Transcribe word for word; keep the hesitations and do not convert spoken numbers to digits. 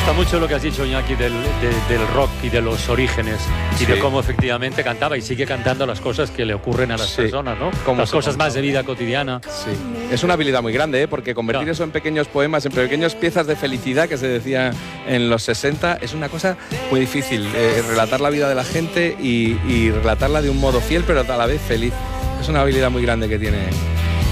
gusta mucho lo que has dicho, Iñaki, del, de, del rock y de los orígenes y sí. de cómo efectivamente cantaba y sigue cantando las cosas que le ocurren a las sí. personas, ¿no? Las cosas más de vida cotidiana. Sí. Es una habilidad muy grande, ¿eh? Porque convertir claro. eso en pequeños poemas, en pequeñas piezas de felicidad, que se decía en los sesenta, es una cosa muy difícil. Eh, relatar la vida de la gente y, y relatarla de un modo fiel, pero a la vez feliz. Es una habilidad muy grande que tiene